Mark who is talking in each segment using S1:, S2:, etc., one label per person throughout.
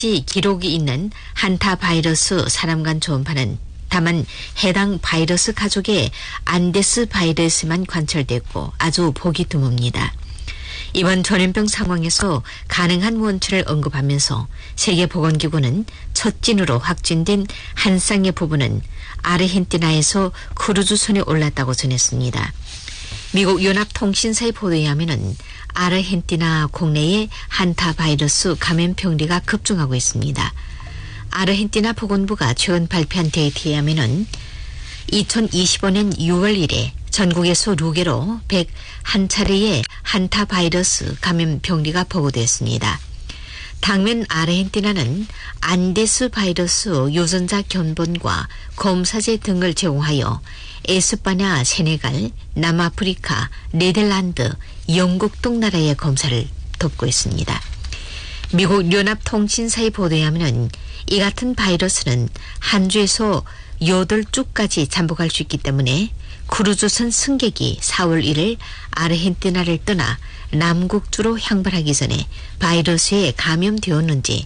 S1: 기록이 있는 한타 바이러스 사람 간 초음파는 다만 해당 바이러스 가족의 안데스 바이러스만 관찰됐고 아주 보기 드뭅니다. 이번 전염병 상황에서 가능한 원천을 언급하면서 세계보건기구는 첫 진으로 확진된 한 쌍의 부부는 아르헨티나에서 크루즈선에 올랐다고 전했습니다. 미국 연합통신사의 보도에 의하면 아르헨티나 국내에 한타 바이러스 감염 병리가 급증하고 있습니다. 아르헨티나 보건부가 최근 발표한 데이터에 의하면 2025년 6월 이래 전국에서 루게로 101차례의 한타 바이러스 감염 병리가 보고됐습니다. 당면 아르헨티나는 안데스 바이러스 유전자 견본과 검사제 등을 제공하여 에스파냐, 세네갈, 남아프리카, 네덜란드, 영국 등 나라의 검사를 돕고 있습니다. 미국 연합통신사의 보도에 하면 이 같은 바이러스는 한 주에서 8주까지 잠복할 수 있기 때문에 크루즈선 승객이 4월 1일 아르헨티나를 떠나 남국주로 향발하기 전에 바이러스에 감염되었는지,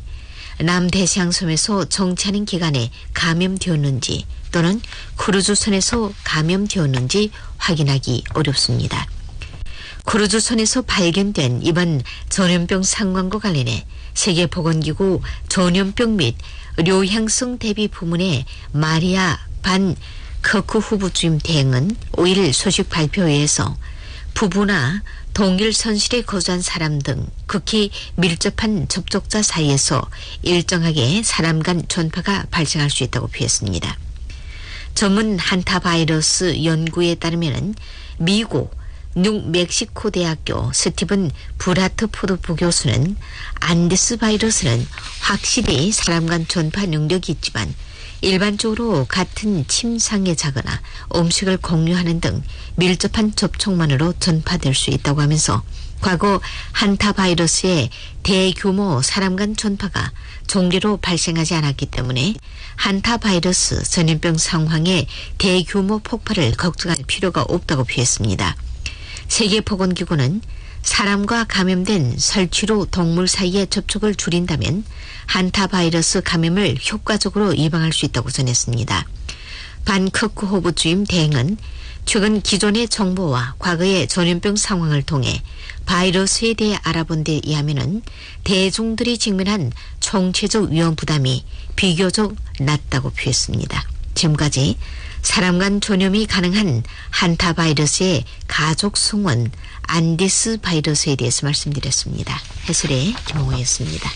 S1: 남대서양섬에서 정차하는 기간에 감염되었는지 또는 크루즈선에서 감염되었는지 확인하기 어렵습니다. 크루즈선에서 발견된 이번 전염병 상황과 관련해 세계보건기구 전염병 및 료향성 대비 부문의 마리아 반 커크후브 주임 대행은 5일 소식 발표회에서 부부나 동일 선실에 거주한 사람 등 극히 밀접한 접촉자 사이에서 일정하게 사람 간 전파가 발생할 수 있다고 표했습니다. 전문 한타 바이러스 연구에 따르면 미국 뉴멕시코 대학교 스티븐 브라트포드 부교수는 안데스 바이러스는 확실히 사람 간 전파 능력이 있지만 일반적으로 같은 침상에 자거나 음식을 공유하는 등 밀접한 접촉만으로 전파될 수 있다고 하면서 과거 한타 바이러스의 대규모 사람 간 전파가 종례로 발생하지 않았기 때문에 한타 바이러스 전염병 상황의 대규모 폭발을 걱정할 필요가 없다고 표했습니다. 세계보건기구는 사람과 감염된 설치류 동물 사이의 접촉을 줄인다면 한타 바이러스 감염을 효과적으로 예방할 수 있다고 전했습니다. 반 커크호브 주임 대행은 최근 기존의 정보와 과거의 전염병 상황을 통해 바이러스에 대해 알아본 데 의하면 대중들이 직면한 총체적 위험 부담이 비교적 낮다고 표했습니다. 지금까지 사람 간 전염이 가능한 한타 바이러스의 가족 성원 안데스 바이러스에 대해서 말씀드렸습니다. 해설의 김홍호였습니다.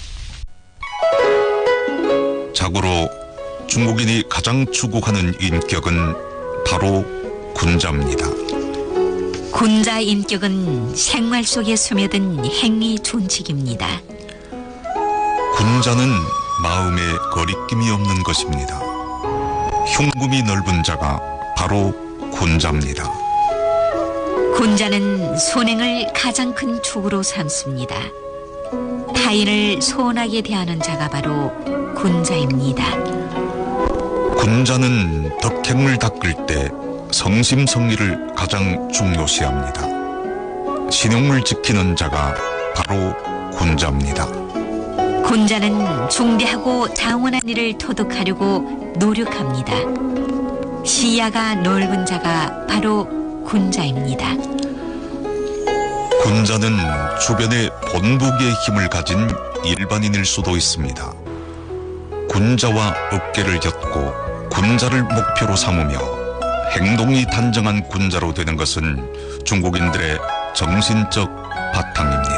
S2: 자고로 중국인이 가장 추구하는 인격은 바로 군자입니다.
S1: 군자 인격은 생활 속에 스며든 행위 존칙입니다.
S2: 군자는 마음에 거리낌이 없는 것입니다. 흉금이 넓은 자가 바로 군자입니다.
S1: 군자는 선행을 가장 큰 축으로 삼습니다. 타인을 소원하게 대하는 자가 바로 군자입니다.
S2: 군자는 덕행을 닦을 때 성심성의를 가장 중요시합니다. 신용을 지키는 자가 바로 군자입니다.
S1: 군자는 중대하고 장원한 일을 토득하려고 노력합니다. 시야가 넓은 자가 바로 군자입니다.
S2: 군자는 주변에 본보기의 힘을 가진 일반인일 수도 있습니다. 군자와 어깨를 엮고 군자를 목표로 삼으며 행동이 단정한 군자로 되는 것은 중국인들의 정신적 바탕입니다.